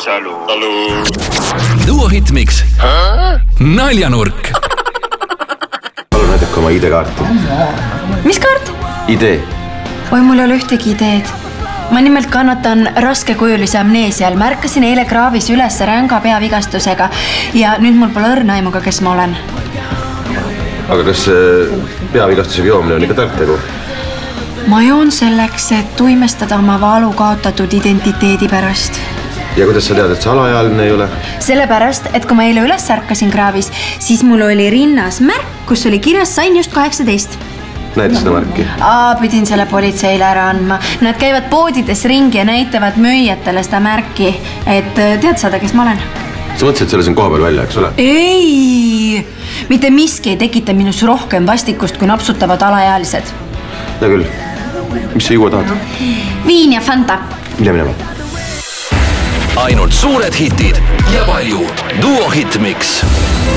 Salu. Duo Hitmix. Naljanurk. Palun näidake oma ID-kaarti. Mis kaart? ID. Oi, mul ei ole ühtegi ideed. Ma nimelt kannatan raskekujulise amneesial. Märkasin eile kraavis üles ränga peavigastusega ja nüüd mul pole õrna aimuga, kes ma olen. Aga kas peavigastusega joomine on ikka tark tegu? Ma joon selleks, et tuimestada oma valu kaotatud identiteedi pärast. Ja kuidas sa tead, et sa alaealine ei ole? Sellepärast, et kui ma eile üles ärkasin kraavis, siis mul oli rinnas märk, kus oli kirjas sain just 18. Näita seda märki. Pidin selle politseile ära andma. Nad käivad poodides ringi ja näitavad müüjatele seda märki, et tead saada, kes ma olen. Sa mõtlesid selle siin koha peal välja, eks ole? Ei! Mitte miski ei tekita minus rohkem vastikust, kui napsutavad alaealised. Hea küll. Mis sa juua tahad? Viin ja Fanta. Mine minema. Ainult suured hitid ja palju Duo Hitmix.